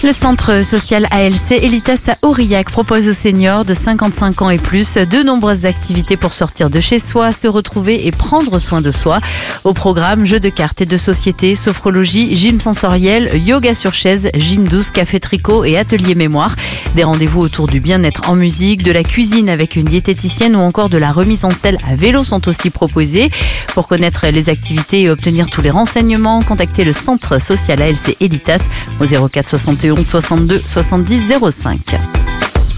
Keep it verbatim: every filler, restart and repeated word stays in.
Le centre social A L C Elitas à Aurillac propose aux seniors de cinquante-cinq ans et plus de nombreuses activités pour sortir de chez soi, se retrouver et prendre soin de soi. Au programme, jeux de cartes et de société, sophrologie, gym sensoriel, yoga sur chaise, gym douce, café tricot et atelier mémoire. Des rendez-vous autour du bien-être en musique, de la cuisine avec une diététicienne ou encore de la remise en selle à vélo sont aussi proposés. Pour connaître les activités et obtenir tous les renseignements, contactez le centre social A L C Elitas au zéro quatre soixante et onze soixante-deux soixante-dix zéro cinq.